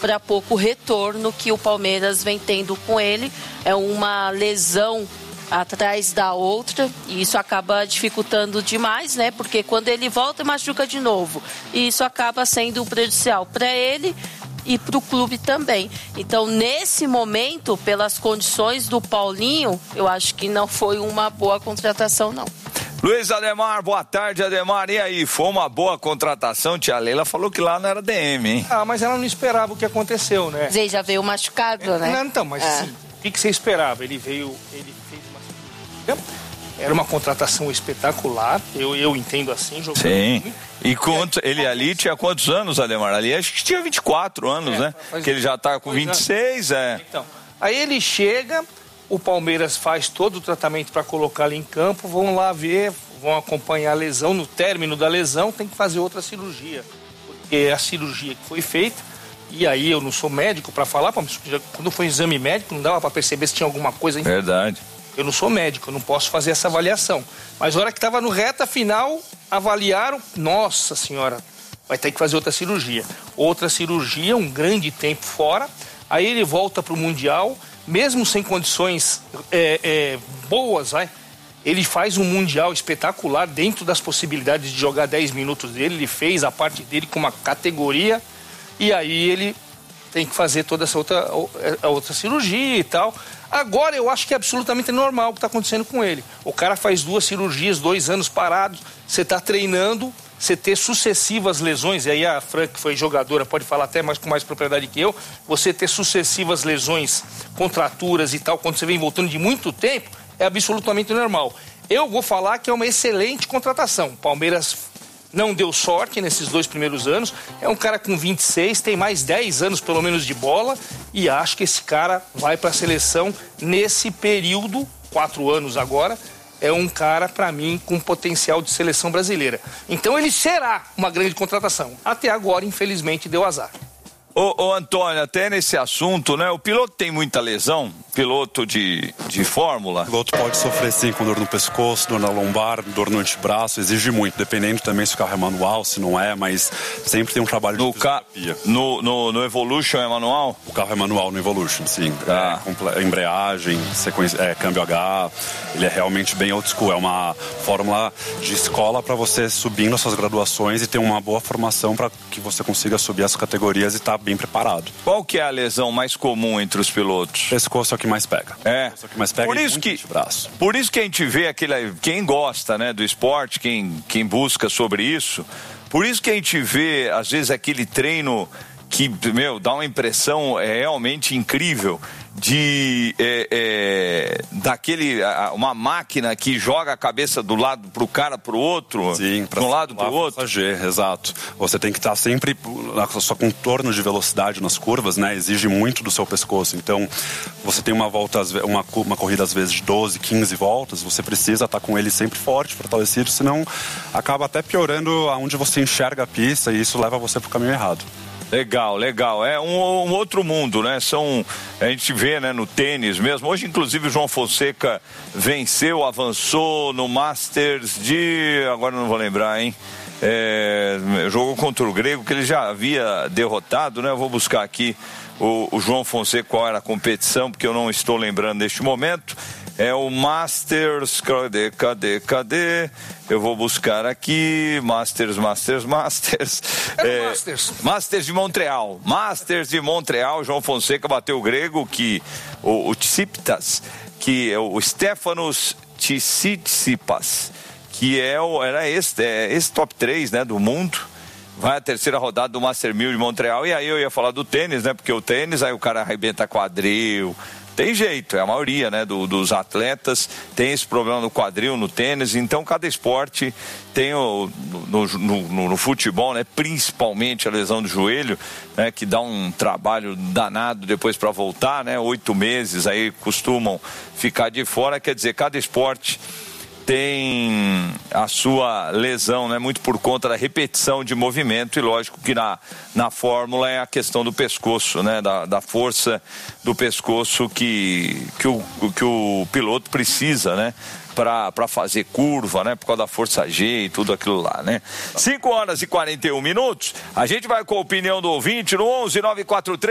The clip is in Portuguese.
para pouco retorno que o Palmeiras vem tendo com ele. É uma lesão atrás da outra, e isso acaba dificultando demais, né? Porque quando ele volta, machuca de novo. E isso acaba sendo prejudicial para ele e para o clube também. Então, nesse momento, pelas condições do Paulinho, eu acho que não foi uma boa contratação, não. Luiz Ademar, boa tarde, Ademar. E aí, foi uma boa contratação? Tia Leila falou que lá não era DM, hein? Mas ela não esperava o que aconteceu, né? Zé já veio machucado, né? Não, então, mas sim, o que você esperava? Ele fez uma cirurgia, era uma contratação espetacular, eu entendo assim, jogando. Sim. E ele ali tinha quantos anos, Ademar? Ali acho que tinha 24 anos, né? Que ele já tá com 26, Então, aí ele chega, o Palmeiras faz todo o tratamento para colocar ele em campo, vão lá ver, vão acompanhar a lesão, no término da lesão tem que fazer outra cirurgia, porque a cirurgia que foi feita, e aí eu não sou médico para falar, quando foi exame médico não dava para perceber se tinha alguma coisa. Verdade. Eu não sou médico, eu não posso fazer essa avaliação. Mas na hora que estava no reta final, avaliaram, nossa senhora, vai ter que fazer outra cirurgia. Outra cirurgia, um grande tempo fora, aí ele volta para o Mundial, mesmo sem condições boas, ele faz um Mundial espetacular dentro das possibilidades de jogar 10 minutos dele, ele fez a parte dele com uma categoria, e aí ele tem que fazer toda essa outra cirurgia e tal. Agora eu acho que é absolutamente normal o que está acontecendo com ele. O cara faz 2 cirurgias, 2 anos parados, você está treinando, você ter sucessivas lesões, e aí a Fran, que foi jogadora, pode falar até com mais propriedade que eu, você ter sucessivas lesões, contraturas e tal, quando você vem voltando de muito tempo, é absolutamente normal. Eu vou falar que é uma excelente contratação. O Palmeiras não deu sorte nesses 2 primeiros anos, é um cara com 26, tem mais 10 anos pelo menos de bola, e acho que esse cara vai para a seleção nesse período, 4 anos agora, é um cara, para mim, com potencial de seleção brasileira. Então ele será uma grande contratação. Até agora, infelizmente, deu azar. Ô Antônio, até nesse assunto, né? O piloto tem muita lesão? Piloto de Fórmula? O piloto pode sofrer sim com dor no pescoço, dor na lombar, dor no antebraço, exige muito, dependendo também se o carro é manual, se não é, mas sempre tem um trabalho de fisioterapia. No Evolution é manual? O carro é manual no Evolution, sim. Tá. Embreagem, câmbio H, ele é realmente bem old school, é uma fórmula de escola para você subir nas suas graduações e ter uma boa formação para que você consiga subir as categorias e estar bem preparado. Qual que é a lesão mais comum entre os pilotos? Pescoço é o que mais pega. Pescoço é o que mais pega. Por isso que a gente vê quem gosta, né, do esporte, quem busca sobre isso, por isso que a gente vê às vezes aquele treino que, dá uma impressão realmente incrível de uma máquina que joga a cabeça do lado pro cara pro outro, sim, de um lado pro outro. Exato. Você tem que estar sempre na sua contorno de velocidade nas curvas, né? Exige muito do seu pescoço. Então, você tem uma corrida às vezes de 12, 15 voltas, você precisa estar com ele sempre forte, fortalecido, senão acaba até piorando aonde você enxerga a pista e isso leva você pro caminho errado. Legal. É um outro mundo, né? A gente vê, né, no tênis mesmo. Hoje, inclusive, o João Fonseca avançou no Masters agora não vou lembrar, hein? Jogou contra o grego, que ele já havia derrotado, né? Eu vou buscar aqui o João Fonseca, qual era a competição, porque eu não estou lembrando neste momento. É o Masters, cadê? Eu vou buscar aqui, Masters. Masters de Montreal. João Fonseca bateu o grego, que o Tsitsipas, que é o Stefanos Tsitsipas, que era esse top 3, né, do mundo. Vai a terceira rodada do Master 1000 de Montreal, e aí eu ia falar do tênis, né, porque o tênis, aí o cara arrebenta quadril. Tem jeito, é a maioria, né, dos atletas tem esse problema no quadril, no tênis. Então cada esporte tem no futebol, né, principalmente a lesão do joelho, né, que dá um trabalho danado depois para voltar, né, 8 meses aí costumam ficar de fora. Quer dizer, cada esporte tem a sua lesão, né, muito por conta da repetição de movimento, e lógico que na Fórmula é a questão do pescoço, né, da força do pescoço que o piloto precisa, né, para fazer curva, né, por causa da força G e tudo aquilo lá, né. 5 horas e 41 minutos, a gente vai com a opinião do ouvinte no 11 943